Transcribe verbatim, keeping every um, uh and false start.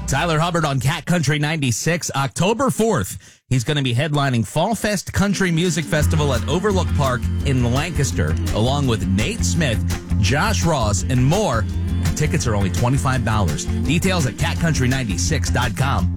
Tyler Hubbard on Cat Country ninety-six, October fourth. He's going to be headlining Fall Fest Country Music Festival at Overlook Park in Lancaster, along with Nate Smith, Josh Ross, and more. Tickets are only twenty-five dollars. Details at cat country ninety-six dot com.